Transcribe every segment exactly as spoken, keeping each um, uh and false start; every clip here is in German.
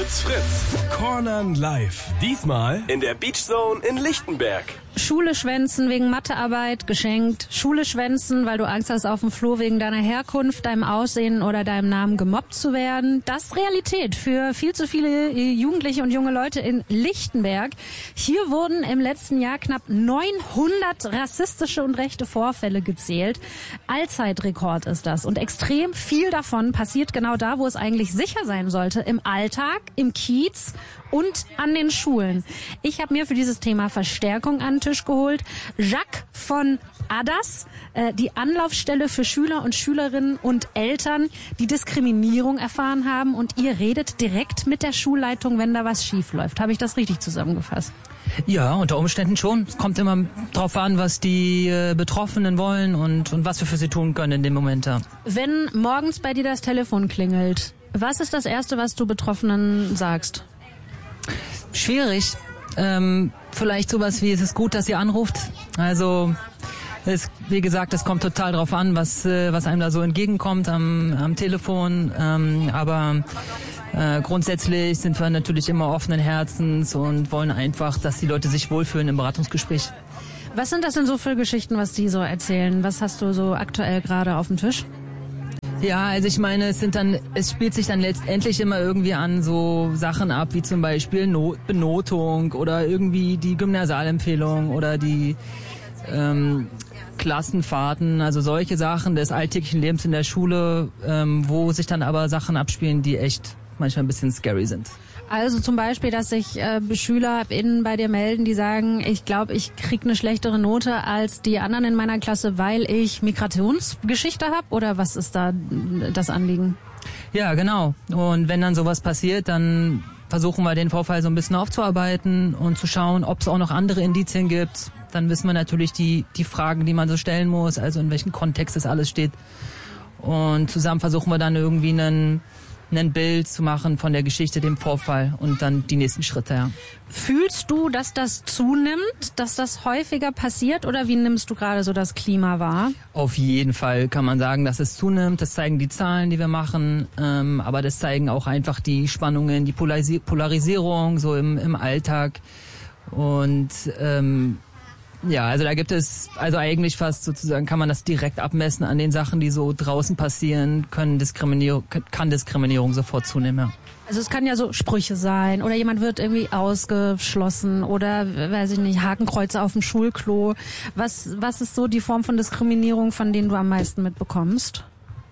Raus Fritz. Cornern live. Diesmal in der Beach Zone in Lichtenberg. Schule schwänzen wegen Mathearbeit, geschenkt. Schule schwänzen, weil du Angst hast, auf dem Flur wegen deiner Herkunft, deinem Aussehen oder deinem Namen gemobbt zu werden. Das ist Realität für viel zu viele Jugendliche und junge Leute in Lichtenberg. Hier wurden im letzten Jahr knapp neunhundert rassistische und rechte Vorfälle gezählt. Allzeitrekord ist das. Und extrem viel davon passiert genau da, wo es eigentlich sicher sein sollte. Im Alltag, im Kiez und an den Schulen. Ich habe mir für dieses Thema Verstärkung an den Tisch geholt. Jacques von ADAS, äh, die Anlaufstelle für Schüler und Schülerinnen und Eltern, die Diskriminierung erfahren haben. Und ihr redet direkt mit der Schulleitung, wenn da was schief läuft. Habe ich das richtig zusammengefasst? Ja, unter Umständen schon. Es kommt immer drauf an, was die äh, Betroffenen wollen und, und was wir für sie tun können in dem Moment. Ja. Wenn morgens bei dir das Telefon klingelt, was ist das Erste, was du Betroffenen sagst? Schwierig. Ähm, vielleicht sowas wie, es ist gut, dass ihr anruft. Also, es, wie gesagt, es kommt total drauf an, was, äh, was einem da so entgegenkommt am, am Telefon. Ähm, aber äh, grundsätzlich sind wir natürlich immer offenen Herzens und wollen einfach, dass die Leute sich wohlfühlen im Beratungsgespräch. Was sind das denn so für Geschichten, was die so erzählen? Was hast du so aktuell gerade auf dem Tisch? Ja, also ich meine, es sind dann, es spielt sich dann letztendlich immer irgendwie an so Sachen ab, wie zum Beispiel Not, Benotung oder irgendwie die Gymnasialempfehlung oder die ähm, Klassenfahrten, also solche Sachen des alltäglichen Lebens in der Schule, ähm, wo sich dann aber Sachen abspielen, die echt manchmal ein bisschen scary sind. Also zum Beispiel, dass sich äh, SchülerInnen bei dir melden, die sagen, ich glaube, ich krieg eine schlechtere Note als die anderen in meiner Klasse, weil ich Migrationsgeschichte habe? Oder was ist da das Anliegen? Ja, genau. Und wenn dann sowas passiert, dann versuchen wir den Vorfall so ein bisschen aufzuarbeiten und zu schauen, ob es auch noch andere Indizien gibt. Dann wissen wir natürlich die, die Fragen, die man so stellen muss, also in welchem Kontext das alles steht. Und zusammen versuchen wir dann irgendwie einen ein Bild zu machen von der Geschichte, dem Vorfall und dann die nächsten Schritte, ja. Fühlst du, dass das zunimmt, dass das häufiger passiert oder wie nimmst du gerade so das Klima wahr? Auf jeden Fall kann man sagen, dass es zunimmt. Das zeigen die Zahlen, die wir machen, ähm, aber das zeigen auch einfach die Spannungen, die Polarisi- Polarisierung so im, im Alltag und ähm, ja, also da gibt es, also eigentlich fast sozusagen kann man das direkt abmessen an den Sachen, die so draußen passieren, können Diskriminierung, kann Diskriminierung sofort zunehmen, ja. Also es kann ja so Sprüche sein oder jemand wird irgendwie ausgeschlossen oder, weiß ich nicht, Hakenkreuze auf dem Schulklo. Was, was ist so die Form von Diskriminierung, von denen du am meisten mitbekommst?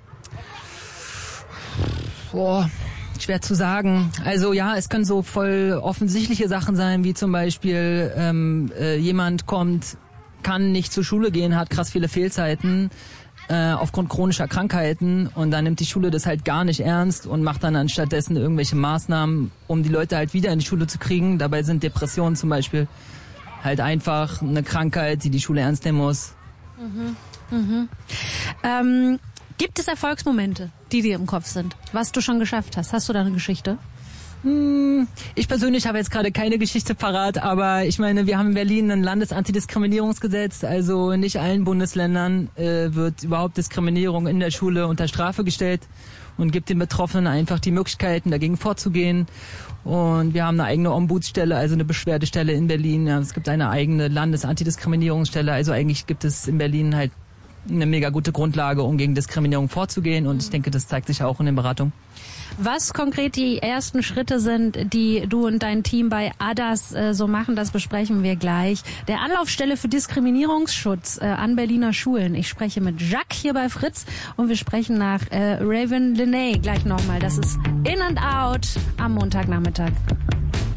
Boah. Schwer zu sagen. Also ja, es können so voll offensichtliche Sachen sein, wie zum Beispiel ähm, äh, jemand kommt, kann nicht zur Schule gehen, hat krass viele Fehlzeiten äh, aufgrund chronischer Krankheiten und dann nimmt die Schule das halt gar nicht ernst und macht dann anstattdessen irgendwelche Maßnahmen, um die Leute halt wieder in die Schule zu kriegen. Dabei sind Depressionen zum Beispiel halt einfach eine Krankheit, die die Schule ernst nehmen muss. Mhm. Mhm. Ähm Gibt es Erfolgsmomente, die dir im Kopf sind, was du schon geschafft hast? Hast du da eine Geschichte? Hm, ich persönlich habe jetzt gerade keine Geschichte parat, aber ich meine, wir haben in Berlin ein Landesantidiskriminierungsgesetz, also in nicht allen Bundesländern äh, wird überhaupt Diskriminierung in der Schule unter Strafe gestellt und gibt den Betroffenen einfach die Möglichkeiten, dagegen vorzugehen. Und wir haben eine eigene Ombudsstelle, also eine Beschwerdestelle in Berlin. Ja, es gibt eine eigene Landesantidiskriminierungsstelle, also eigentlich gibt es in Berlin halt eine mega gute Grundlage, um gegen Diskriminierung vorzugehen und ich denke, das zeigt sich auch in den Beratungen. Was konkret die ersten Schritte sind, die du und dein Team bei ADAS äh, so machen, das besprechen wir gleich. Der Anlaufstelle für Diskriminierungsschutz äh, an Berliner Schulen. Ich spreche mit Jacques hier bei Fritz und wir sprechen nach äh, Raven Lenae gleich nochmal. Das ist In and Out am Montagnachmittag.